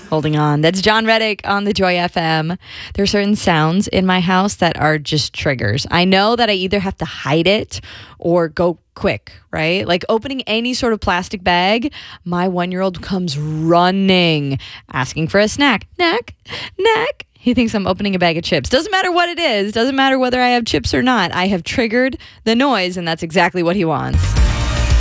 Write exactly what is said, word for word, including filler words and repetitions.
Holding on. That's John Reddick on the Joy F M. There are certain sounds in my house that are just triggers. I know that I either have to hide it or go quick, right? Like opening any sort of plastic bag, my one-year-old comes running, asking for a snack. Snack, snack. He thinks I'm opening a bag of chips. Doesn't matter what it is. Doesn't matter whether I have chips or not. I have triggered the noise, and that's exactly what he wants.